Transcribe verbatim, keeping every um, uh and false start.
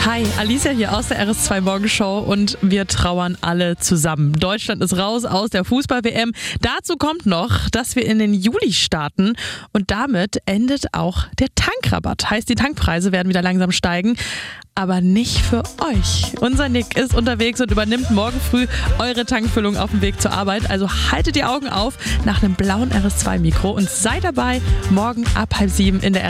Hi, Alicia hier aus der R S zwei Morgenshow und wir trauern alle zusammen. Deutschland ist raus aus der Fußball-W M. Dazu kommt noch, dass wir in den Juli starten und damit endet auch der Tankrabatt. Heißt, die Tankpreise werden wieder langsam steigen, aber nicht für euch. Unser Nick ist unterwegs und übernimmt morgen früh eure Tankfüllung auf dem Weg zur Arbeit. Also haltet die Augen auf nach einem blauen R S zwei Mikro und seid dabei morgen ab halb sieben in der R S zwei